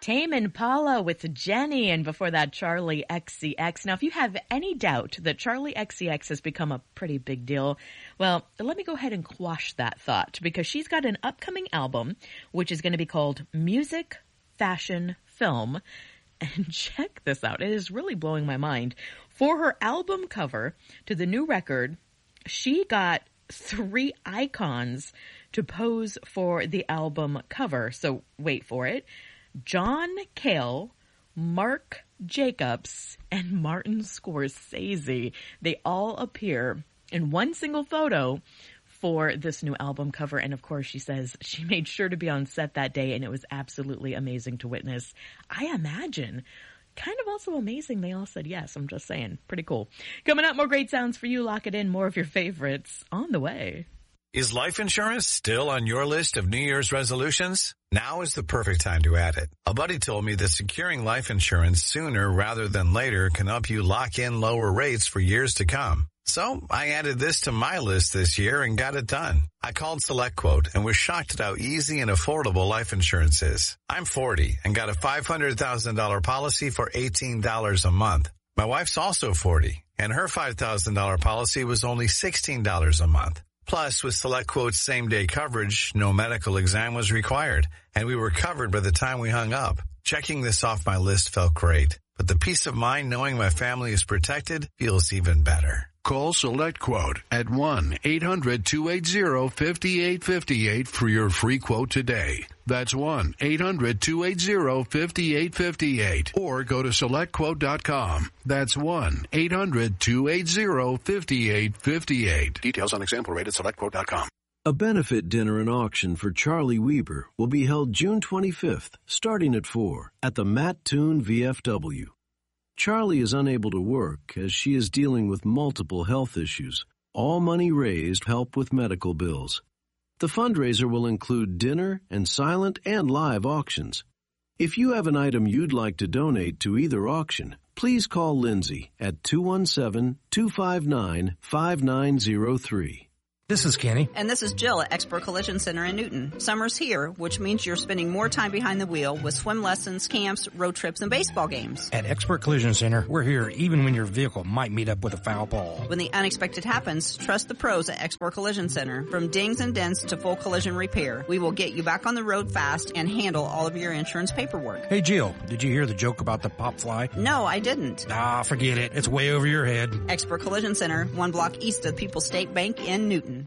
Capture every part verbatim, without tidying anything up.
Tame Impala with Jenny, and before that, Charlie X C X. Now, if you have any doubt that Charlie X C X has become a pretty big deal, well, let me go ahead and quash that thought, because she's got an upcoming album, which is going to be called Music, Fashion, Film. And check this out. It is really blowing my mind. For her album cover to the new record, she got three icons to pose for the album cover. So wait for it. John Cale, Marc Jacobs, and Martin Scorsese. They all appear in one single photo for this new album cover. And of course, she says she made sure to be on set that day, and it was absolutely amazing to witness. I imagine. Kind of also amazing they all said yes. I'm just saying. Pretty cool. Coming up, more great sounds for you. Lock it in. More of your favorites on the way. Is life insurance still on your list of New Year's resolutions? Now is the perfect time to add it. A buddy told me that securing life insurance sooner rather than later can help you lock in lower rates for years to come. So I added this to my list this year and got it done. I called SelectQuote and was shocked at how easy and affordable life insurance is. I'm forty and got a five hundred thousand dollars policy for eighteen dollars a month. My wife's also forty, and her five thousand dollars policy was only sixteen dollars a month. Plus, with SelectQuote's same-day coverage, no medical exam was required, and we were covered by the time we hung up. Checking this off my list felt great, but the peace of mind knowing my family is protected feels even better. Call SelectQuote at one eight hundred two eight zero five eight five eight for your free quote today. That's one eight hundred two eight zero five eight five eight. Or go to select quote dot com. That's one eight hundred two eight zero five eight five eight. Details on example rate at select quote dot com. A benefit dinner and auction for Charlie Weber will be held June twenty-fifth, starting at four, at the Matt Toon V F W. Charlie is unable to work as she is dealing with multiple health issues. All money raised help with medical bills. The fundraiser will include dinner and silent and live auctions. If you have an item you'd like to donate to either auction, please call Lindsay at two one seven, two five nine, five nine zero three. This is Kenny. And this is Jill at Expert Collision Center in Newton. Summer's here, which means you're spending more time behind the wheel with swim lessons, camps, road trips, and baseball games. At Expert Collision Center, we're here even when your vehicle might meet up with a foul ball. When the unexpected happens, trust the pros at Expert Collision Center. From dings and dents to full collision repair, we will get you back on the road fast and handle all of your insurance paperwork. Hey, Jill, did you hear the joke about the pop fly? No, I didn't. Ah, forget it. It's way over your head. Expert Collision Center, one block east of People's State Bank in Newton.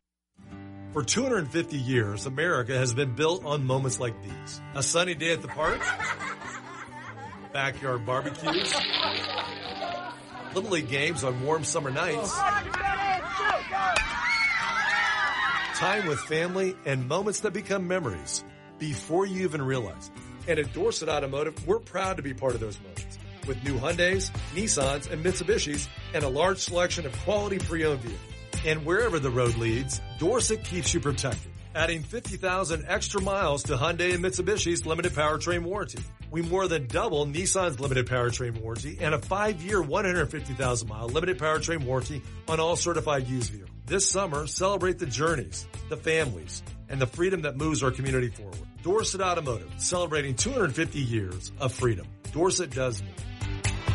For two hundred fifty years, America has been built on moments like these. A sunny day at the park, backyard barbecues, Little League games on warm summer nights, time with family, and moments that become memories before you even realize it. And at Dorset Automotive, we're proud to be part of those moments. With new Hyundais, Nissans, and Mitsubishis, and a large selection of quality pre-owned vehicles. And wherever the road leads, Dorset keeps you protected. Adding fifty thousand extra miles to Hyundai and Mitsubishi's limited powertrain warranty. We more than double Nissan's limited powertrain warranty and a five-year, one hundred fifty thousand mile limited powertrain warranty on all certified used vehicles. This summer, celebrate the journeys, the families, and the freedom that moves our community forward. Dorset Automotive, celebrating two hundred fifty years of freedom. Dorset does move.